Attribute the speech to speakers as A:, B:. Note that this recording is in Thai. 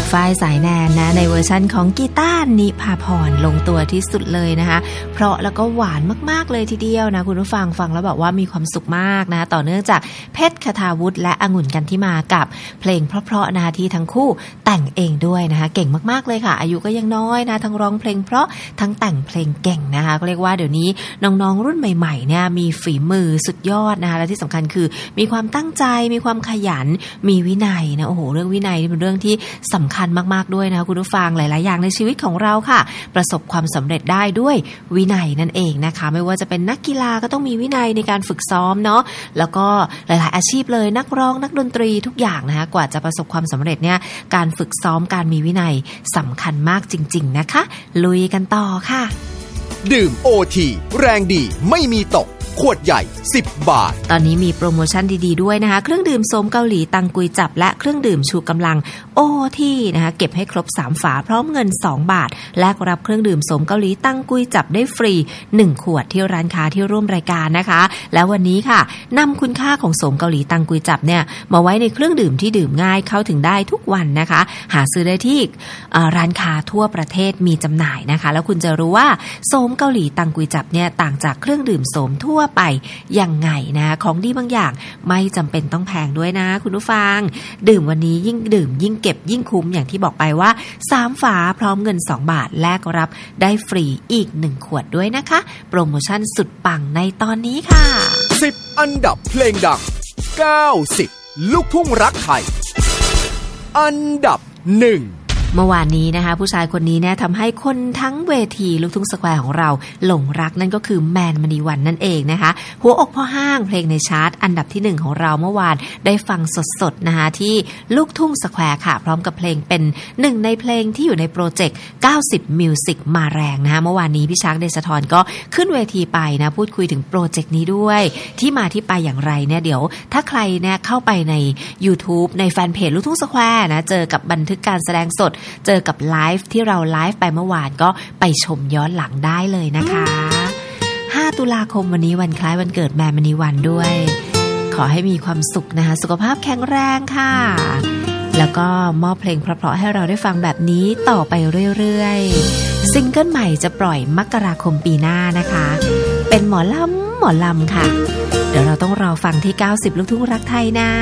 A: ฝ้ายสายแนนนะในเวอร์ชันของกีตาร์นิพาพรลงตัวที่สุดเลยนะคะเพราะแล้วก็หวานมากๆเลยทีเดียวนะคุณผู้ฟังฟังแล้วแบบว่ามีความสุขมากนะต่อเนื่องจากเพชรคทาวุฒิและองุ่นกันที่มากับเพลงเพราะๆนะคะที่ทั้งคู่แต่งเองด้วยนะคะเก่งมากๆเลยค่ะอายุก็ยังน้อยนะทั้งร้องเพลงเพราะทั้งแต่งเพลงเก่งนะคะก็เรียกว่าเดี๋ยวนี้น้องๆรุ่นใหม่ๆเนี่ยมีฝีมือสุดยอดนะคะและที่สำคัญคือมีความตั้งใจมีความขยันมีวินัยนะโอ้โหเรื่องวินัยนี่เป็นเรื่องที่สำคัญมากๆด้วยนะคุณผู้ฟังหลายๆอย่างในชีวิตของเราค่ะประสบความสำเร็จได้ด้วยวินัยนั่นเองนะคะไม่ว่าจะเป็นนักกีฬาก็ต้องมีวินัยในการฝึกซ้อมเนาะแล้วก็หลายๆอาชีพเลยนักร้องนักดนตรีทุกอย่างนะคะกว่าจะประสบความสำเร็จเนี่ยการฝึกซ้อมการมีวินัยสำคัญมากจริงๆนะคะลุยกันต่อค่ะ
B: ดื่ม OT แรงดีไม่มีตกขวดใหญ่10 บาท
A: ตอนนี้มีโปรโมชั่นดีๆด้วยนะคะเครื่องดื่มโสมเกาหลีตังกุยจับและเครื่องดื่มชูกำลังโอที่นะคะเก็บให้ครบ3ฝาพร้อมเงิน2บาทแลกรับเครื่องดื่มโสมเกาหลีตังกุยจับได้ฟรี1ขวดที่ร้านค้าที่ร่วมรายการนะคะแล้ววันนี้ค่ะนำคุณค่าของโสมเกาหลีตังกุยจับเนี่ยมาไว้ในเครื่องดื่มที่ดื่มง่ายเข้าถึงได้ทุกวันนะคะหาซื้อได้ที่ร้านค้าทั่วประเทศมีจำหน่ายนะคะแล้วคุณจะรู้ว่าโสมเกาหลีตังกุยจับเนี่ยต่างจากเครื่องดื่มโสมทั่วไปยังไงนะของดีบางอย่างไม่จำเป็นต้องแพงด้วยนะคุณผู้ฟังดื่มวันนี้ยิ่งดื่มยิ่งเก็บยิ่งคุ้มอย่างที่บอกไปว่า3ฝาพร้อมเงิน2บาทแลกรับได้ฟรีอีก1ขวดด้วยนะคะโปรโมชั่นสุดปังในตอนนี้ค่ะ
B: 10อันดับเพลงดัง90ลูกทุ่งรักไทยอันดับ1
A: เมื่อวานนี้นะคะผู้ชายคนนี้เนี่ยทำให้คนทั้งเวทีลูกทุ่งสแควร์ของเราหลงรักนั่นก็คือแมนมณีวันนั่นเองนะคะหัวอกพ่อห้างเพลงในชาร์ตอันดับที่1ของเราเมื่อวานได้ฟังสดๆนะคะที่ลูกทุ่งสแควร์ค่ะพร้อมกับเพลงเป็นหนึ่งในเพลงที่อยู่ในโปรเจกต์90 Music มาแรงนะคะเมื่อวานนี้พี่ช้างเดชธรก็ขึ้นเวทีไปนะพูดคุยถึงโปรเจกต์นี้ด้วยที่มาที่ไปอย่างไรเนี่ยเดี๋ยวถ้าใครเนี่ยเข้าไปใน YouTube ในแฟนเพจลูกทุ่งสแควร์นะเจอกับบันทึกการแสดงสดเจอกับไลฟ์ที่เราไลฟ์ไปเมื่อวานก็ไปชมย้อนหลังได้เลยนะคะ5ตุลาคมวันนี้วันคล้ายวันเกิดแมนมณีวันด้วยขอให้มีความสุขนะคะสุขภาพแข็งแรงค่ะแล้วก็มอบเพลงเพราะๆให้เราได้ฟังแบบนี้ต่อไปเรื่อยๆซิงเกิลใหม่จะปล่อยมกราคมปีหน้านะคะเป็นหมอลำค่ะเดี๋ยวเราต้องรอฟังที่90ลูกทุ่งรักไทยนะ